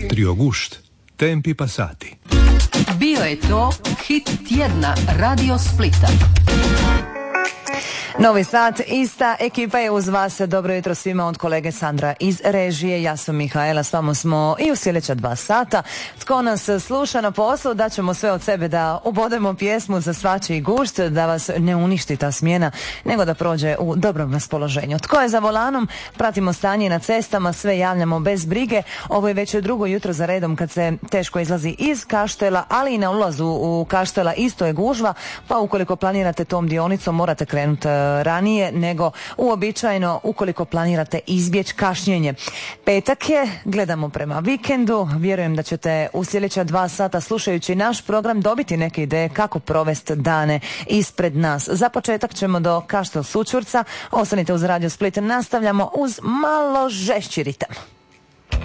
Trio Gušt, tempi passati. Bio je to hit tjedna Radio Splita. Novi sat, ista ekipa je uz vas. Dobro jutro svima, od kolege Sandra iz režije. Ja sam Mihaela, s vama smo i u sljedeća 2 sata. Tko nas sluša na poslu, daćemo sve od sebe da ubodemo pjesmu za svačiji gušt, da vas ne uništi ta smjena, nego da prođe u dobrom raspoloženju. Tko je za volanom, pratimo stanje na cestama, sve javljamo bez brige. Ovo je već drugo jutro za redom kad se teško izlazi iz Kaštela, ali i na ulazu u Kaštela isto je gužva, pa ukoliko planirate tom dionicom morate krenuti ranije nego uobičajeno ukoliko planirate izbjeći kašnjenje. Petak je, gledamo prema vikendu, vjerujem da ćete u sljedeća 2 sata slušajući naš program dobiti neke ideje kako provesti dane ispred nas. Za početak ćemo do Kaštel Sućurca, ostanite uz Radio Split, nastavljamo uz malo žešći ritam.